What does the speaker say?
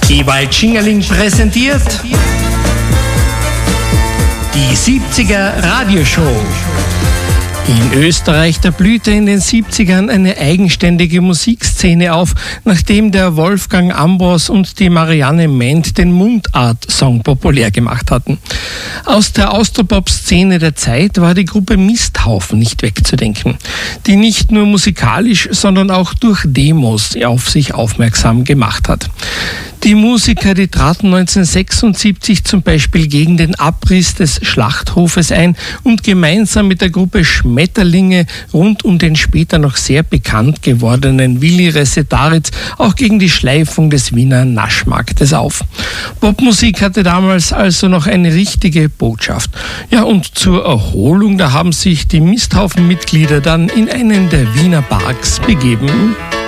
Ewald Schingerling präsentiert die 70er Radioshow. In Österreich, da blühte in den 70ern eine eigenständige Musikszene auf, nachdem der Wolfgang Ambros und die Marianne Ment den Mundart-Song populär gemacht hatten. Aus der Austropop-Szene der Zeit war die Gruppe Misthaufen nicht wegzudenken, die nicht nur musikalisch, sondern auch durch Demos auf sich aufmerksam gemacht hat. Die Musiker, die traten 1976 zum Beispiel gegen den Abriss des Schlachthofes ein und gemeinsam mit der Gruppe Schmetterlinge rund um den später noch sehr bekannt gewordenen Willi Resetaritz auch gegen die Schleifung des Wiener Naschmarktes auf. Popmusik hatte damals also noch eine richtige Botschaft. Ja, und zur Erholung, da haben sich die Misthaufen-Mitglieder dann in einen der Wiener Parks begeben.